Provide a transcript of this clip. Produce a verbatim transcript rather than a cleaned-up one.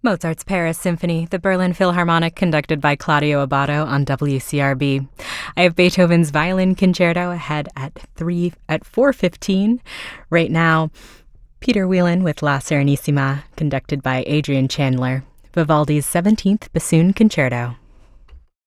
Mozart's Paris Symphony, the Berlin Philharmonic, conducted by Claudio Abbado on W C R B. I have Beethoven's Violin Concerto ahead at three at four fifteen. Right now, Peter Whelan with La Serenissima, conducted by Adrian Chandler. Vivaldi's seventeenth Bassoon Concerto.